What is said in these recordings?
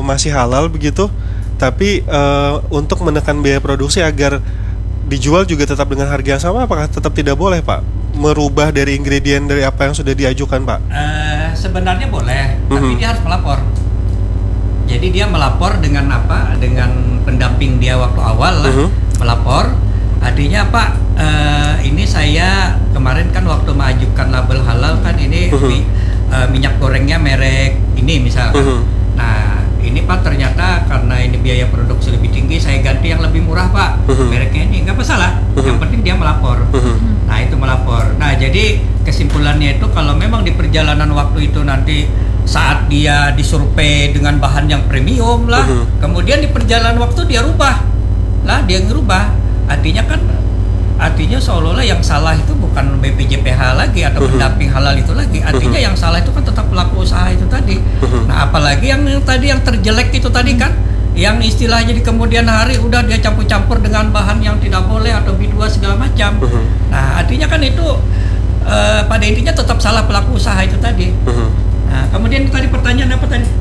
masih halal begitu, tapi untuk menekan biaya produksi agar dijual juga tetap dengan harga yang sama, apakah tetap tidak boleh Pak merubah dari ingredient dari apa yang sudah diajukan Pak? Sebenarnya boleh, tapi dia harus melapor. Jadi dia melapor dengan apa? Dengan pendamping dia waktu awal lah, melapor. Artinya Pak, ini saya kemarin kan waktu mengajukan label halal kan ini minyak gorengnya merek ini misalkan. Nah ini Pak ternyata karena ini biaya produksi lebih tinggi, saya ganti yang lebih murah Pak, mereknya ini nggak masalah. Yang penting dia melapor. Nah itu melapor. Nah jadi kesimpulannya itu kalau memang di perjalanan waktu itu nanti saat dia disurvei dengan bahan yang premium lah, kemudian di perjalanan waktu dia rubah lah, dia ngerubah, artinya seolah-olah yang salah itu bukan BPJPH lagi atau pendamping halal itu lagi, artinya yang salah itu kan tetap pelaku usaha itu tadi. Nah apalagi yang tadi yang terjelek itu tadi kan, yang istilahnya di kemudian hari udah dia campur-campur dengan bahan yang tidak boleh atau B2 segala macam. Nah artinya kan itu pada intinya tetap salah pelaku usaha itu tadi. Nah, kemudian tadi pertanyaan apa tadi?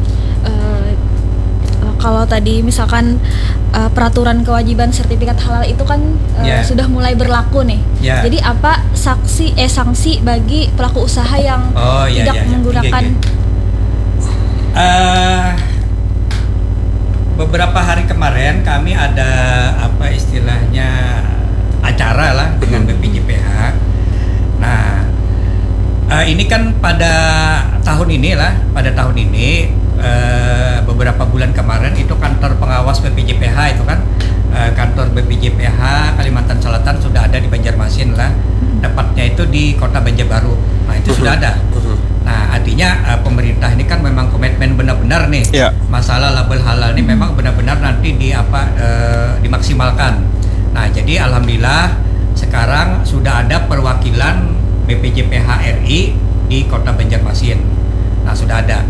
Kalau tadi misalkan peraturan kewajiban sertifikat halal itu kan sudah mulai berlaku nih. Jadi apa sanksi bagi pelaku usaha yang tidak menggunakan? Beberapa hari kemarin kami ada apa istilahnya acara lah dengan BPJPH. Nah ini kan pada tahun ini beberapa bulan kemarin itu kantor pengawas BPJPH itu kan kantor BPJPH Kalimantan Selatan sudah ada di Banjarmasin lah, tepatnya itu di Kota Banjarbaru. Nah itu sudah ada. Nah artinya pemerintah ini kan memang komitmen benar-benar nih masalah label halal ini memang benar-benar nanti dimaksimalkan. Nah jadi alhamdulillah sekarang sudah ada perwakilan BPJPH RI di Kota Banjarmasin. Nah sudah ada.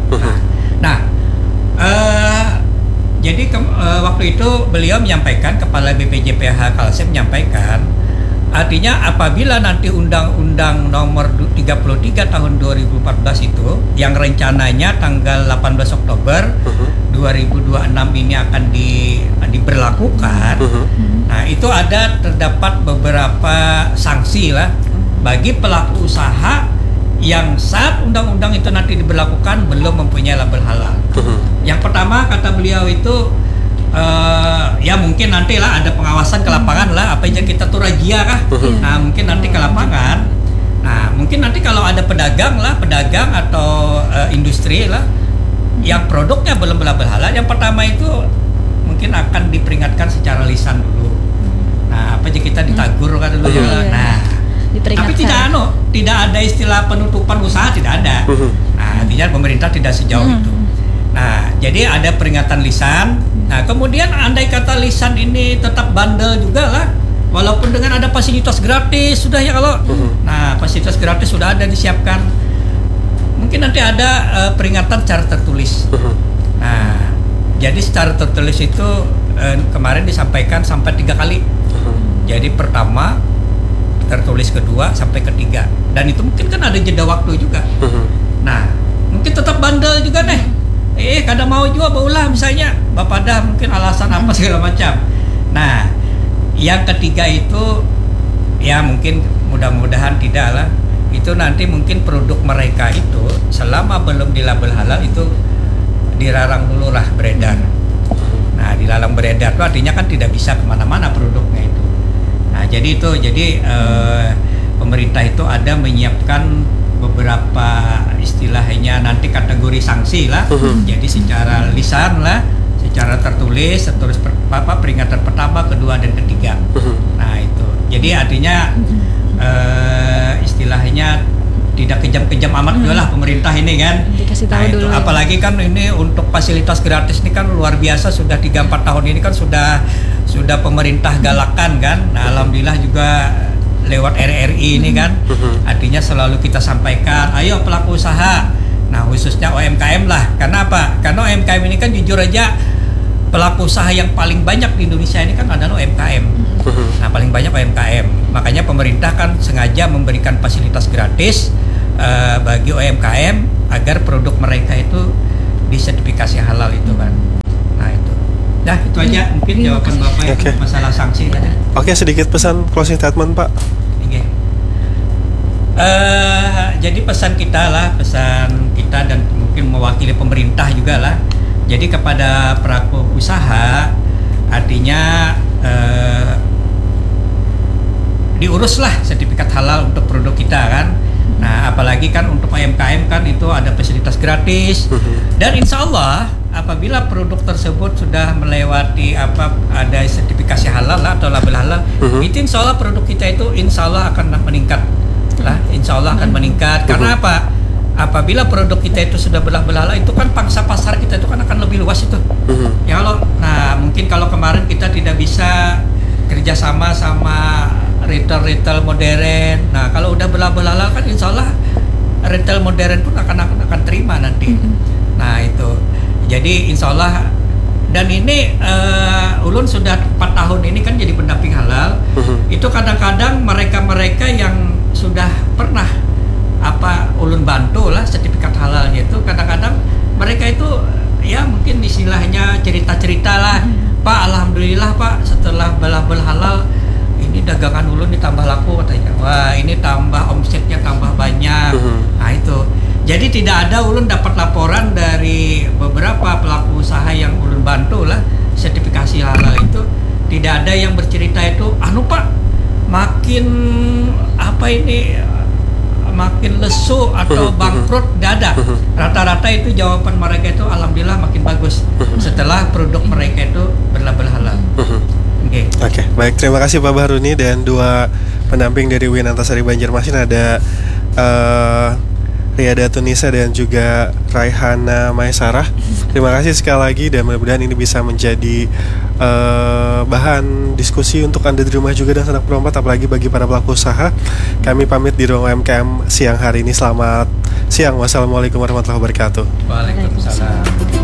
Jadi waktu itu beliau menyampaikan, Kepala BPJPH Kalsem menyampaikan, artinya apabila nanti Undang-Undang Nomor 33 Tahun 2014 itu yang rencananya tanggal 18 Oktober 2026 ini akan diberlakukan. Nah itu terdapat beberapa sanksi lah bagi pelaku usaha yang saat undang-undang itu nanti diberlakukan belum mempunyai label halal. Yang pertama kata beliau itu ya mungkin nanti lah ada pengawasan ke lapangan lah, apa aja kita tuh razia kah? Nah mungkin nanti ke lapangan. Nah mungkin nanti kalau ada pedagang atau industri lah yang produknya belum berlabel halal, yang pertama itu mungkin akan diperingatkan secara lisan dulu. Nah apa aja kita ditagur kan dulu ya. Nah tapi tidak ada istilah penutupan usaha, tidak ada. Nah, artinya pemerintah tidak sejauh itu. Nah, jadi ada peringatan lisan. Nah, kemudian andai kata lisan ini tetap bandel juga lah, walaupun dengan ada fasilitas gratis sudah ya kalau. Nah, fasilitas gratis sudah ada disiapkan. Mungkin nanti ada peringatan secara tertulis. Nah, jadi secara tertulis itu kemarin disampaikan sampai 3 kali. Jadi pertama tertulis, kedua sampai ketiga, dan itu mungkin kan ada jeda waktu juga. Nah mungkin tetap bandel juga nih, kadang mau juga baulah misalnya Bapak dah mungkin alasan apa segala macam. Nah yang ketiga itu ya mungkin mudah-mudahan tidak lah, itu nanti mungkin produk mereka itu selama belum dilabel halal itu dilarang dulu lah beredar. Nah dilarang beredar itu artinya kan tidak bisa kemana-mana produknya itu. Nah jadi pemerintah itu ada menyiapkan beberapa istilahnya nanti kategori sanksi lah. Jadi secara lisan lah, secara tertulis peringatan pertama, kedua dan ketiga. Nah itu. Jadi artinya istilahnya tidak kejam-kejam amat juga lah pemerintah ini kan. Dikasih tahu nah, itu. Dulu. Apalagi kan ini untuk fasilitas gratis ini kan luar biasa, sudah 3-4 tahun ini kan sudah pemerintah galakan kan. Nah alhamdulillah juga lewat RRI ini kan, artinya selalu kita sampaikan, ayo pelaku usaha, nah khususnya UMKM lah. Karena apa? Karena UMKM ini kan jujur aja pelaku usaha yang paling banyak di Indonesia ini kan adalah UMKM. Nah paling banyak UMKM, makanya pemerintah kan sengaja memberikan fasilitas gratis bagi UMKM agar produk mereka itu disertifikasi halal itu kan. Dah itu aja mungkin jawaban Bapak yang masalah sanksi tadi. Oke, sedikit pesan closing statement Pak. Jadi pesan kita dan mungkin mewakili pemerintah juga lah. Jadi kepada pelaku usaha, artinya diuruslah sertifikat halal untuk produk kita kan. Nah, apalagi kan untuk UMKM kan itu ada fasilitas gratis. Dan insya Allah apabila produk tersebut sudah melewati ada sertifikasi halal atau label halal, itu insya Allah produk kita itu insya Allah akan meningkat lah. Insya Allah akan meningkat. Karena apa? Apabila produk kita itu sudah berlabel halal, itu kan pangsa pasar kita itu kan akan lebih luas itu. Ya mungkin kalau kemarin kita tidak bisa kerjasama sama retail modern. Nah, kalau udah berlabel halal kan insya Allah retail modern pun akan terima nanti. Nah, itu. Jadi insya Allah, dan ini Ulun sudah 4 tahun ini kan jadi pendamping halal. Itu kadang-kadang mereka-mereka yang sudah pernah Ulun bantu lah sertifikat halalnya itu, kadang-kadang mereka itu ya mungkin istilahnya cerita-cerita lah, Pak, alhamdulillah Pak, setelah label halal ini dagangan Ulun ditambah laku katanya. Wah, ini tambah omsetnya tambah banyak. Nah, itu. Jadi tidak ada Ulun dapat laporan dari beberapa pelaku usaha yang Ulun bantu lah sertifikasi halal itu, tidak ada yang bercerita itu Pak, makin makin lesu atau bangkrut, tidak ada. Rata-rata itu jawaban mereka itu alhamdulillah makin bagus setelah produk mereka itu berlabel halal. Oke, baik, terima kasih Pak Bahruni dan 2 pendamping dari UIN Antasari Banjarmasin, ada Riada Tunisa dan juga Raihana Maesarah. Terima kasih sekali lagi dan mudah-mudahan ini bisa menjadi bahan diskusi untuk Anda di rumah juga dan sanak perompat, apalagi bagi para pelaku usaha. Kami pamit di ruang UMKM siang hari ini. Selamat siang. Wassalamualaikum warahmatullahi wabarakatuh. Waalaikumsalam.